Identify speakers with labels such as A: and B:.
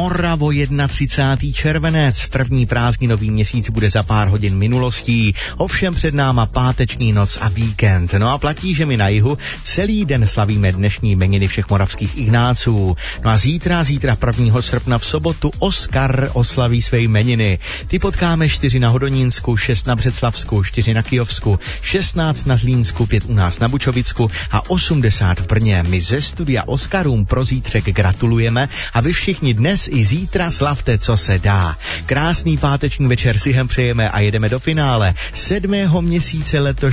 A: Moravo, 31. červenec. První prázdninový měsíc bude za pár hodin minulostí. Ovšem před náma páteční noc a víkend. No a platí, že my na jihu celý den slavíme dnešní jmeniny všech moravských Ignáců. No a zítra 1. srpna v sobotu Oskar oslaví své jmeniny. Ty potkáme 4 na Hodonínsku, 6 na Břeclavsku, 4 na Kyjovsku, 16 na Zlínsku, 5 u nás na Bučovicku a 80 v Brně. My ze studia Oskarům pro zítřek gratulujeme a vy všichni dnes i zítra slavte, co se dá. Krásný páteční večer si hem přejeme a jedeme do finále 7. měsíce letošního